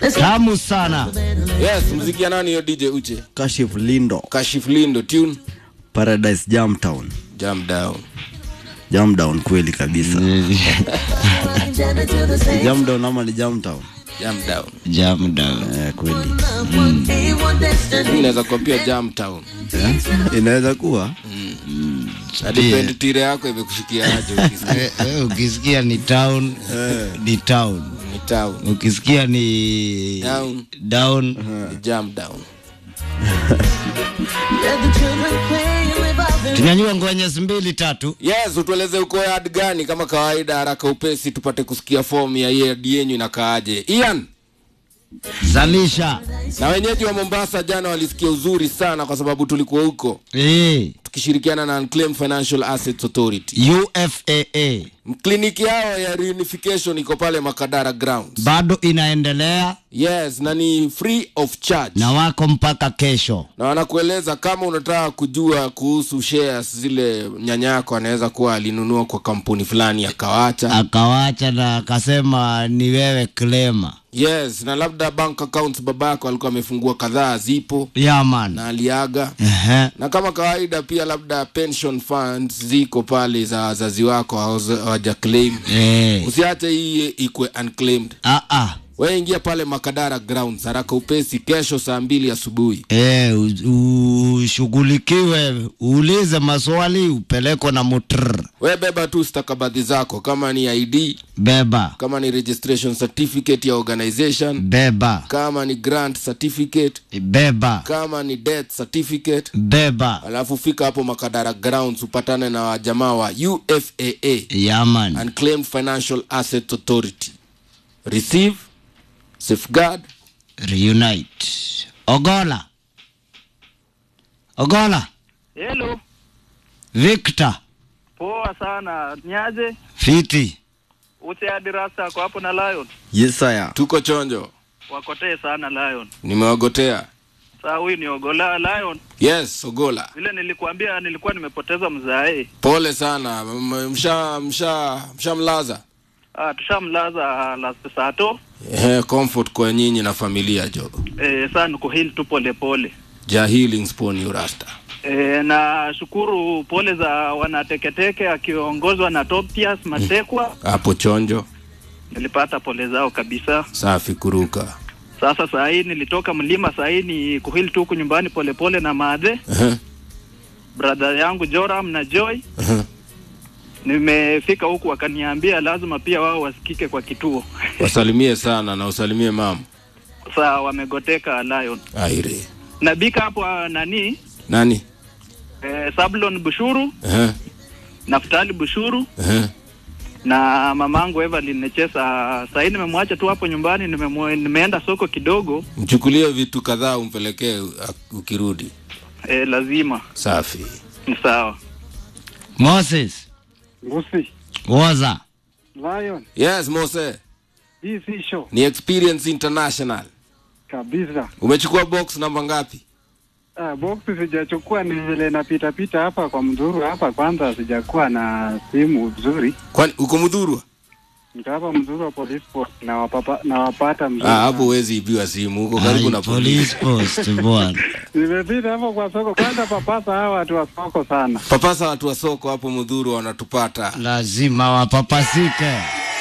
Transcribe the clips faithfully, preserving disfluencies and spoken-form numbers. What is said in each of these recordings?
Tamu sana. Yes, muziki ya nani hiyo D J Uche? Kashif Lindo. Kashif Lindo tune Paradise Jam Town. Jam Down. Jam Down kweli kabisa. Jam Down ama ni Jam Town? Jam Down. Jam Down. Eh, kweli. Mm. Inaweza kuwa pia Jam Town. Yeah? Inaweza kuwa? Mm. Depende tire yako imekushikia aje ukisikia. Eh, ukisikia ni town, ni town. Ni town. Ukisikia ni down, down, ni Jam Down. Tunyanyua ngwenye mbili tatu. Yes, utueleze uko yard gani kama kawaida, haraka upesi tupate kusikia form ya yard yenyu inakaaje. Ian Zalisha. Na wenyeji wa Mombasa jana walisikia uzuri sana kwa sababu tulikuwa huko. Eh. Tukishirikiana na Unclaimed Financial Assets Authority. U F A A. Kliniki yao ya reunification iko pale Makadara Grounds. Bado inaendelea. Yes, na ni free of charge. Na wako mpaka kesho. Na wanakueleza kama unataka kujua kuhusu shares zile nyanya yako anaweza kuwa alinunua kwa kampuni fulani akawacha. Akawacha na akasema ni wewe claima. Yes, na labda bank accounts babako alikuwa amefungua kadhaa zipo. Yeah man. Na aliaga. Uh-huh. Na kama kawaida pia labda pension funds ziko pale za wazazi wako hawaja claim. Eh. Usiache hii ikwe unclaimed. Ah ah. Wewe ingia pale Makadara Grounds haraka upesi kesho saa mbili asubuhi. Eh, ushughulikiwe, uulize maswali, upeleko na mutr. Wewe beba tu stakabadhi zako kama ni I D, beba. Kama ni registration certificate ya organization, beba. Kama ni grant certificate, beba. Kama ni death certificate, beba. Alafu fika hapo Makadara Grounds upatane na jamaa wa U F A A. Yeah man. Unclaimed Financial Assets Authority. Receive, safeguard, reunite. Ogola. Ogola. Hello. Victor. Poa sana. Niaje? Fiti. Ute adirasa kwa hapo na Lion. Yes sir. Tuko chonjo. Wakotee sana Lion. Nimewagotea. Saa huyu ni Ogola Lion. Yes, Ogola. Vile nilikuambia nilikuwa nimepoteza mzae. Pole sana. Msha msha mshamlaza. Ah, tushamlaza last Sato. Eh, comfort kwa nyinyi na familia jo. Eh, sana kuheal tu pole pole. Ja healing spawn you rasta. Eh, na shukuru pole za wanateketeke akiongozwa na Topias Matekwa. Hapo chonjo. Nilipata pole zao kabisa. Safi kuruka. Sasa saa hii nilitoka mlima, saa hii ni kuheal tu huko nyumbani pole pole na maadhe. Uh-huh. Brother yangu Joram na Joy. Uh-huh. Nimefika huku wakaniambia lazima pia wao wasikike kwa kituo. Wasalimie sana na usalimie mama. Sasa wamegoteka Lion. Aire. Na bika hapo nani? Nani? Eh, Sablon Bushuru. Eh. Uh-huh. Naftali Bushuru. Eh. Uh-huh. Na mamangu Evelyn Nechesa. Sasa nimemwacha tu hapo nyumbani, nimemwe, nimeenda soko kidogo. Mchukulie vitu kadhaa umpelekee ukirudi. Eh, lazima. Safi. Sawa. Moses. Ngusi. Waza. Lion. Yes, Mose. Hii si show. Ni Experience International. Kabisa. Umechukua box namba ngapi? Ah, box sijachukua, ni vile napita pita hapa kwa Mdhuru hapa, kwanza sijakuwa na simu nzuri. Kwani uko Mdhuru? Niko hapa Mdhuru police post na wapapa na wapata mzuri. Ah, hapo huwezi ibiwa simu, uko karibu na police post bwana. Nimepita hapo kwa soko, kwanza papasa hawa watu wa soko sana. Papasa watu wa soko hapo Mdhuru wanatupata. Lazima wapapasike.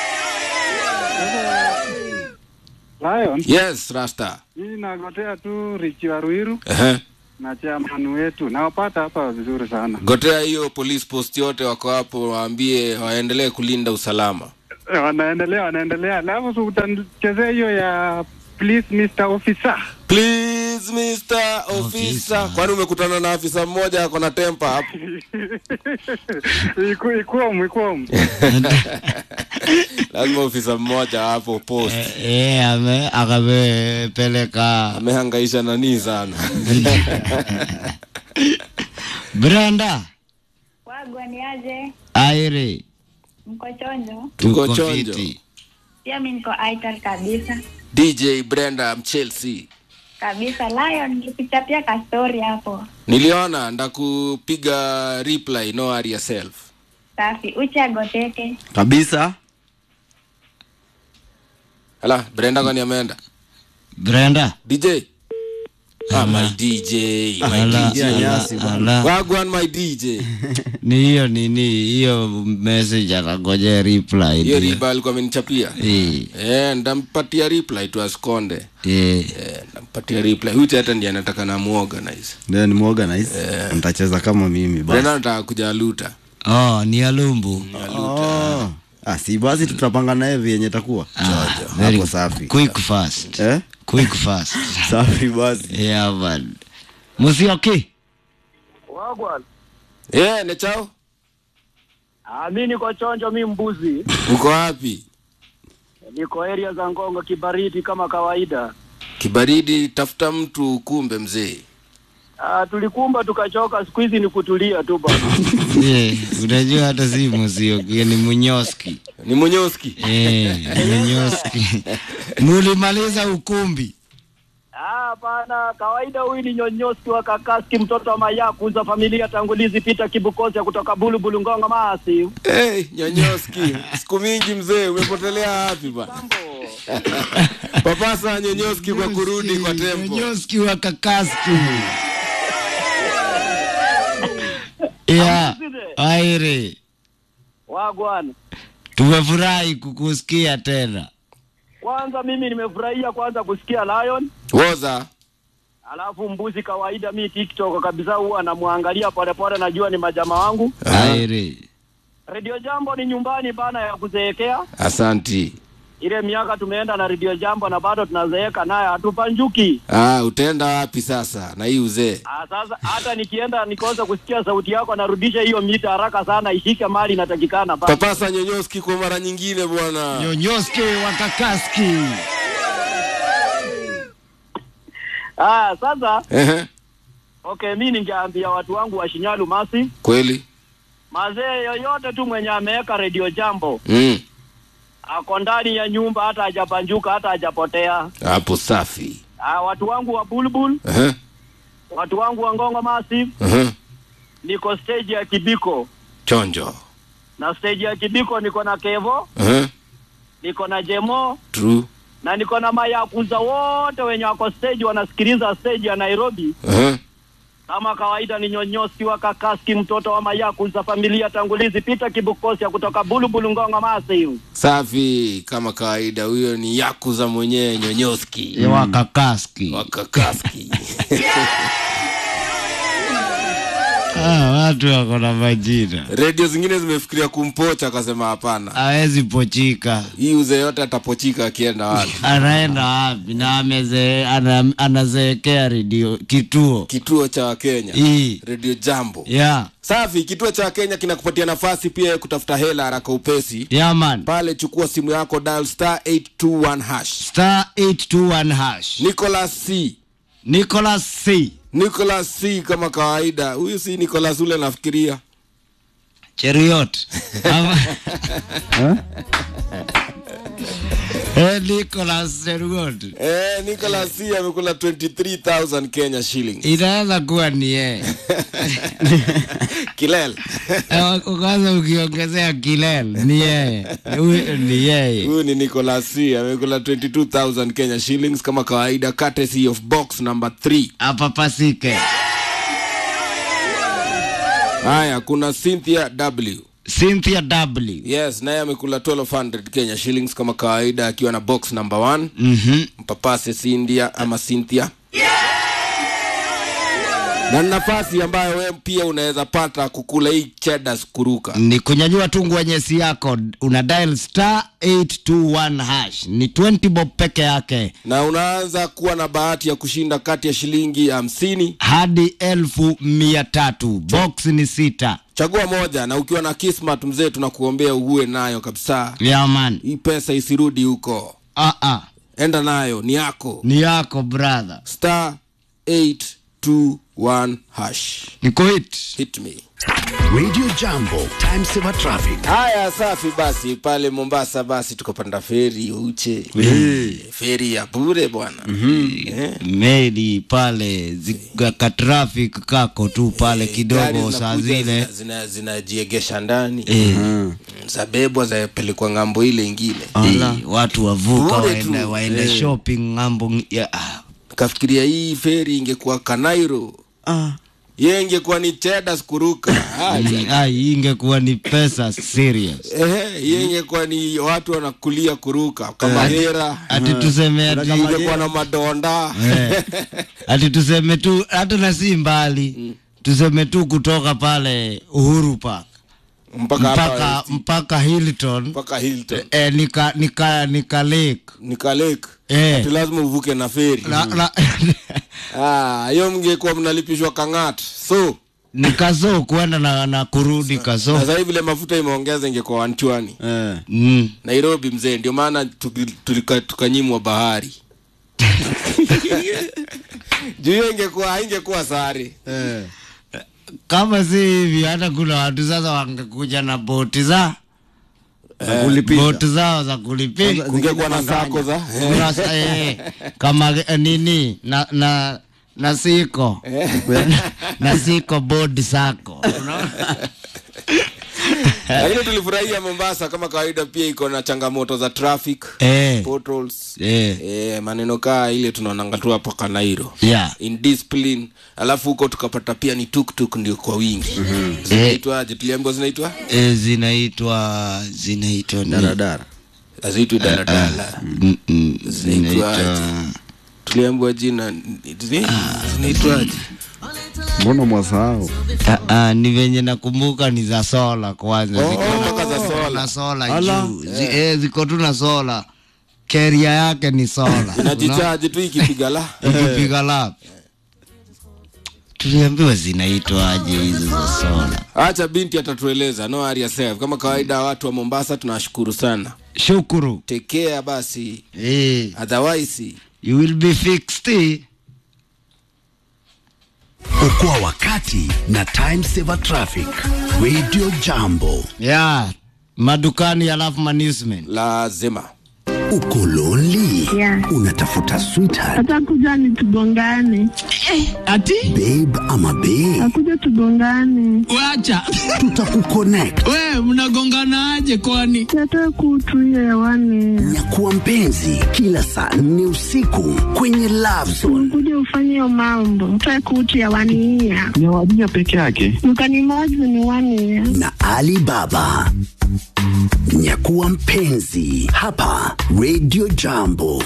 Lion. Yes, Rasta. Mimi nagotea tu Richi wa Ruiru. Eh. Uh-huh. Na chairman wetu. Na wapata hapa vizuri sana. Gotea hiyo police post yote wako hapo, waambie waendelee kulinda usalama. Wanaendelea, wanaendelea. Alafu utachezea hiyo ya please Mister Officer. Please Mister Officer. Kwani umekutana na afisa mmoja ako na temper hapo? Iku ikuom ikuom. Lazima ofisa mmoja hapo post. Eh, eh ame akapeleka amehangaisha nani sana. Brenda. Wagwa ni aje? Aire. Mko chonjo? Tuko chonjo. Pia mimi niko aital kabisa. D J Brenda Chelsea. Kabisa Lion, nilipitia ka story hapo. Niliona ndakupiga reply, no worry yourself. Safi, ucha goteke. Kabisa. Hala, Brenda kwani ameenda? Brenda. D J. Ah, my D J, my Ala, D J. ala, ala. Wagwan my D J. Ni hiyo nini, hiyo message akagoje reply. Hiyo ndio. riba alikuwa amenichapia. Eh. Eh, ndampatia reply tu asikonde. Eh. Eh, ndampatia reply. Huyu hata ndiye anataka na muorganize. Ndio ni muorganize. Eh. Nitacheza kama mimi basi. Brenda anataka kuja luta. Oh, ni alumbu. Oh. Ah, si basi tutapanga naye vyenye takuwa. Ah, hapo safi. Quick fast. Eh? Quick fast. Safi basi. Yeah, man. Musioki? Wagwan. Eh, ne chao? Ah, mimi niko chonjo, mimi mbuzi. Uko wapi? Niko area za Ngongo Kibaridi kama kawaida. Kibaridi, tafuta mtu kumbe mzee. Ah, tulikumba tukachoka, siku hizi ni kutulia tu bwana. Eh, unajua hata si Musioki, ni Munyoski. Ni Munyoski. Eh, Munyoski. Mulimaliza ukumbi. Ah, bana, kawaida huyu ni Nyonyoski wa Kakaski, mtoto wa Mayaku za familia tangulizi Peter Kibukozi kutoka Bulu Bulu Ngongo Masi. Eh, hey, Nyonyoski. Siku mingi mzee, umepotelea wapi bwana? Papasa Nyonyoski kwa kurudi kwa tempo. Nyonyoski wa Kakaski. Yeah, aire. Wagwan. Tumefurahi kukusikia tena. Kwanza mimi nimefurahia kwanza kusikia Lion. Woza. Alafu mbuzi kawaida mimi TikTok kabisa huwa anamwangalia pole pole, najua ni majama wangu. Aire. Radio Jambo ni nyumbani bana ya kuzeekea. Asanti. Ile miaka tumeenda na Radio Jambo na bado tunazeeka naye hatupanjuki. Ah, utaenda wapi sasa na hii uzee? Ah, sasa hata nikienda nikosa kusikia sauti yako narudisha hiyo mita haraka sana ishike mali inatakikana bana. Papasa Nyonyoski kwa mara nyingine bwana. Nyonyoski wa Kakaski. Ah, sasa Ehe. Okay, mimi ningeambia watu wangu wa Shinyalu Masi. Kweli? Mazee yoyote tu mwenye ameweka Radio Jambo. Mm. Ako ndani ya nyumba hata hajapanjuka hata hajapotea. Hapo safi. Ah, watu wangu wa Bulbul. Ehe. Watu wangu wa Ngongo Masi. Ehe. Niko stage ya Kibiko. Chonjo. Na stage ya Kibiko niko na Kevo. Ehe. Niko na Jemo. True. Na niko na Mayakuza wote wenye wako stage wanasikiliza stage ya Nairobi. Ehe. Kama kawaida ni Nyonyoski wa Kakaski, mtoto wa Mayakuza familia tangulizi Peter Kibukosi kutoka Bulu Bulu Ngongo Masi. Safi kama kawaida, huyo ni Yakuza mwenyewe Nyonyoski. Wa Kakaski. Wa Kakaski. Ah, watu wako na majina. Radio zingine zimefikiria kumpocha akasema hapana. Hawezi pochika. Hii uzee yote atapochika akienda wapi? Anaenda wapi? Na ameze ana, anazeekea radio kituo. Kituo cha Kenya. Hii. Radio Jambo. Yeah. Safi, kituo cha Kenya kinakupatia nafasi pia ya kutafuta hela haraka upesi. Yeah man. Pale chukua simu yako, dial star eight two one hash. Star eight two one hash. Nicholas C. Nicholas C. Nicholas C kama kawaida. Huyu si Nicholas ule nafikiria. Cheriot. Eh, Nicholas Cheriot. Eh, Nicholas C amekula twenty-three thousand Kenya shillings. Inaweza kuwa ni yeye. Kilel. Ukaanza ukiongezea Kilel ni yeye. Huyu ni yeye. Huyu ni Nicholas C amekula twenty-two thousand Kenya shillings kama kawaida, courtesy of box number three. Hapa pasike. Haya, kuna Cynthia W. Cynthia W. Yes, naye amekula twelve hundred Kenya shillings kama kawaida akiwa na box number one. Mhm. Mpapase Cynthia ama Cynthia. Na nafasi ambayo wewe pia unaweza pata kukula hii cheddar kuruka. Ni kunyanyua tungu wenye si yako, una dial star eight two one hash. Ni twenty bob peke yake. Na unaanza kuwa na bahati ya kushinda kati ya shilingi hamsini hadi elfu mia tatu. Box ni sita. Chagua moja, na ukiwa na kismat mzee tunakuombea uwe nayo kabisa. Yeah man. Hii pesa isirudi huko. Ah ah. Enda nayo, ni yako. Ni yako brother. Star eight two one hash. Niko hit. Hit me. Radio Jambo, time saver traffic. Haya, safi basi. Pale Mombasa basi tukapanda feri uche. Hey. Feri ya bure bwana. Mm-hmm. Yeah. Meli pale zika traffic kako tu pale kidogo saa zile zina zinajiegesha ndani. Eh. Mm. Zabebwa za pelekwa ngambo ile nyingine. Eh, watu wavuka waende waende hey. shopping ngambo ya kafikiria hii feri ingekuwa Kanairo. Ah. Yeye ingekuwa ni cheddar kuruka. Ah, ingekuwa ni pesa serious. Eh, yeye ingekuwa ni watu wanakulia kuruka kama hera. Ati tuseme ati ingekuwa na madonda. Eh. Ati tuseme tu hata na si mbali. Mm. Tuseme tu kutoka pale Uhuru Park mpaka mpaka mpaka Hilton mpaka Hilton eh nika nika nika lake nika lake eh ati lazima uvuke na feri la, la ah hiyo mngekuwa mnalipishwa Kang'at so nikazo kwenda na, na kurudi kazo sasa hivi ile mafuta imeongeza ingekuwa wanchwani eh mm. Nairobi mzee ndio maana tukanyimwa bahari juu ingekuwa ingekuwa sare eh kama si hivi hata kuna watu sasa wangekuja na boti za za kulipisha boti zao za kulipisha kungekuwa na sako za kurasa eh kama nini na na na siko na siko bodi sako unaona. Lakini tulifurahia Mombasa kama kawaida, pia iko na changamoto za traffic eh potholes eh, eh maneno kaa ile tunaonanga tu hapa Kanairo yeah. indiscipline. Alafu huko tukapata pia ni tuk-tuk ndio kwa wingi. Mm-hmm. Zinaitwaje? Tuliambiwa zinaitwa eh zinaitwa zinaitwa daradara azitu daradara mm -mm. zinaitwa tuliambiwa jina zinaitwaje? Mbona mwasahau? Ah ah, ni venye nakumbuka ni za sola kwanza. Oh, ziko za sola na sola juu Zi, eh ziko tu na sola, carrier yake ni sola inajichaji tu ikipiga la ikipiga la. Tuliambiwa zinaitwa aje hizo za sola. Acha binti atatueleza. No area save. Kama kawaida watu wa Mombasa tunawashukuru sana. Shukuru. Take care basi. Eh. Otherwise you will be fixed. Okoa wakati na time saver traffic. Radio Jambo. Yeah. Madukani alafu management. Lazima. Uko lonely? Yeah. Unatafuta sweetheart? Atakuja ni tugongane. Eh, ati? Babe ama babe? Akuja tugongane. Wacha. Tutakuconnect. We, mnagongana aje kwani? Yata kutuia hewani. Nyakuwa mpenzi kila saa nne usiku kwenye Love Zone. Kuja ufanye hiyo mambo. Yata kutuia hewani. Ni wajia peke yake. Mkanimoji ni wani. Na Alibaba. Nyakuwa mpenzi hapa Radio Jambo.